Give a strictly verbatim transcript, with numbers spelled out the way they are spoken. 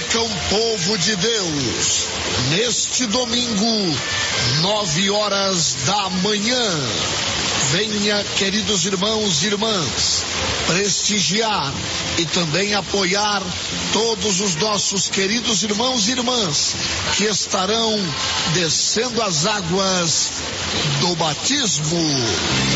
comunicam, povo de Deus, neste domingo, nove horas da manhã. Venha, queridos irmãos e irmãs, prestigiar e também apoiar todos os nossos queridos irmãos e irmãs que estarão descendo as águas do batismo.